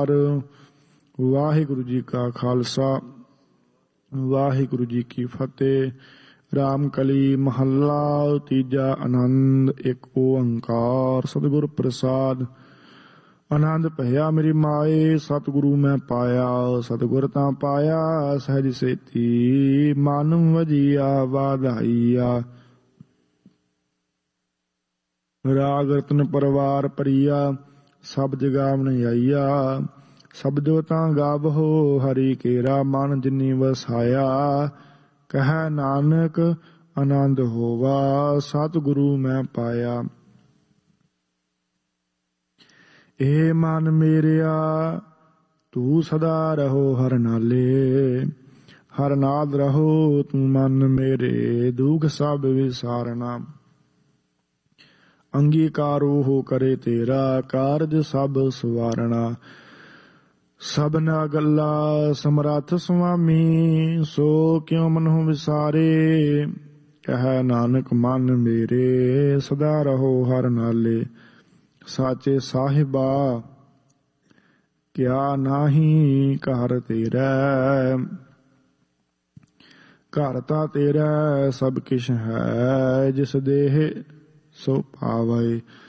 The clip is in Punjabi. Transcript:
ਓੰਕਾਰ। ਵਾਹਿਗੁਰੂ ਜੀ ਕਾ ਖਾਲਸਾ ਵਾਹਿਗੁਰੂ ਜੀ ਕੀ ਫਤਿਹ। ਰਾਮ ਕਲੀ ਮਹੱਲਾ ਤੀਜਾ। ਆਨੰਦ ਇੱਕ ਓੰਕਾਰ ਸਤਿਗੁਰ ਪ੍ਰਸਾਦ। ਆਨੰਦ ਭਇਆ ਮੇਰੀ ਮਾਏ ਸਤਿਗੁਰੂ ਮੈਂ ਪਾਇਆ। ਸਤਿਗੁਰ ਤਾਂ ਪਾਇਆ ਸਹਿਜ ਸੇਤੀ। ਮਨ ਵਜੀਆ ਵਾਧਾਈਆ। ਰਾਗ ਰਤਨ ਪਰਵਾਰ ਪਰੀਆ ਸਭ ਜਗਾਵਨ ਆਈਆ। ਸਬਦੋ ਤਾਂ ਗਾਵਹੋ ਹਰੀ ਕੇਰਾ ਮਨ ਜਿਨੀ ਵਸਾਇਆ। ਕਹਿ ਨਾਨਕ ਆਨੰਦ ਹੋਵਾ ਸਤਿਗੁਰੂ ਮੈਂ ਪਾਇਆ। ਏ ਮਨ ਮੇਰਿਆ ਤੂੰ ਸਦਾ ਰਹੋ ਹਰ ਨਾਲੇ। ਹਰ ਨਾਦ ਰਹੋ ਤੂੰ ਮਨ ਮੇਰੇ ਦੁਖ ਸਭ ਵਿਸਾਰਨਾ। ਅੰਗੀਕਾਰੋ ਹੋ ਕਰੇ ਤੇਰਾ ਕਾਰਜ ਸਭ ਸਵਾਰਣਾ। ਸਭਨਾ ਗੱਲਾ ਸਮਰੱਥ ਸੁਆਮੀ ਸੋ ਕਿਉ ਮਨਹੁ ਵਿਸਾਰੇ। ਕਹਿ ਨਾਨਕ ਮਨ ਮੇਰੇ ਸਦਾ ਰਹੋ ਹਰ ਨਾਲੇ। ਸਾਚੇ ਸਾਹਿਬਾ ਕਿਆ ਨਾਹੀ ਘਰ ਤੇਰਾ। ਘਰ ਤਾਂ ਤੇਰਾ ਸਭ ਕਿਛ ਹੈ ਜਿਸ ਦੇਹ ਸੋ ਪਾਵੈ।